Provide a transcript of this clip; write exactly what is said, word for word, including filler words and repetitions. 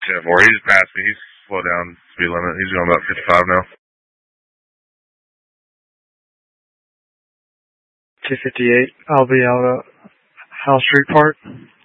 ten four. He just passed me. He's slowed down speed limit. He's going about fifty-five now. two fifty-eight. I'll be out at House Street Park.